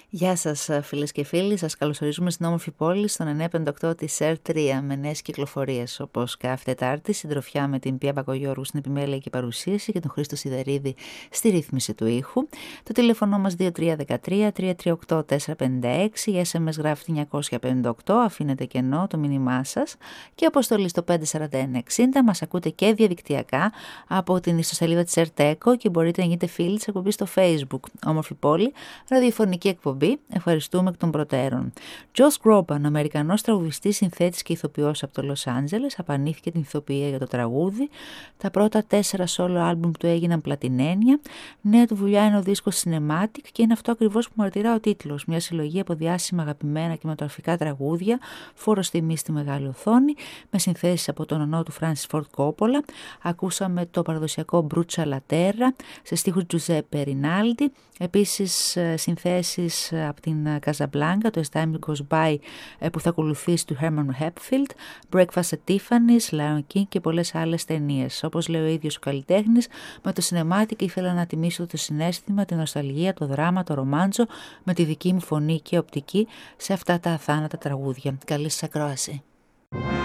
Γεια σας φίλες και φίλοι, σας καλωσορίζουμε στην όμορφη πόλη στον 958 της R3 με νέες κυκλοφορίες όπως κάθε Τετάρτη, συντροφιά με την Πία Μπακογιώργου στην επιμέλεια και παρουσίαση και τον Χρήστο Σιδερίδη στη ρύθμιση του ήχου. Το τηλέφωνο μας 2313-338-456, η SMS γράφει 958, αφήνετε κενό το μήνυμά σας και αποστολή στο 54160. Μας ακούτε και διαδικτυακά από την ιστοσελίδα της RTECO και μπορείτε να γίνετε φίλοι της εκπομπής στο Facebook. Όμορφη πόλη, ραδιοφωνική εκπομπή. Ευχαριστούμε εκ των προτέρων. Josh Groban, ο Αμερικανός τραγουδιστής, συνθέτης και ηθοποιός από το Λος Άντζελες, απανήθηκε την ηθοποιία για το τραγούδι. Τα πρώτα 4 solo άλμπουμ του έγιναν πλατινένια. Νέα του δουλειά είναι ο δίσκος Cinematic και είναι αυτό ακριβώς που μαρτυρά ο τίτλος. Μια συλλογή από διάσημα αγαπημένα κινηματογραφικά τραγούδια, φόρος τιμή στη μεγάλη οθόνη, με συνθέσεις από τον ονό του Francis Ford Coppola. Ακούσαμε το παραδοσιακό Brucia La Terra σε στίχους Giuseppe Rinaldi. Επίσης συνθέσεις από την Casablanca, το As Time Goes By που θα ακολουθήσει του Herman Hepfield, Breakfast at Tiffany's, Lion King και πολλές άλλες ταινίες. Όπως λέει ο ίδιος ο καλλιτέχνης, με το Cinematic ήθελα να τιμήσω το συναίσθημα, την νοσταλγία, το δράμα, το ρομάντζο με τη δική μου φωνή και οπτική σε αυτά τα αθάνατα τραγούδια. Καλή σας ακρόαση.